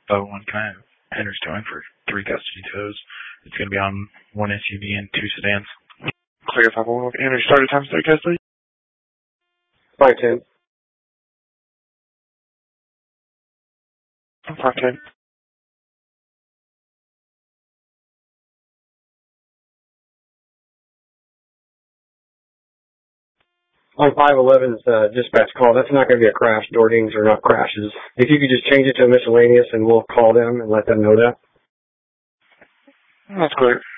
501, can I have Hender's towing for 3 custody tows? It's going to be on 1 SUV and 2 sedans. Clear 501, Henry, started time 3 custody? 510. 510. On 511's dispatch call, that's not going to be a crash. Door dings are not crashes. If you could just change it to a miscellaneous, and we'll call them and let them know that. That's clear.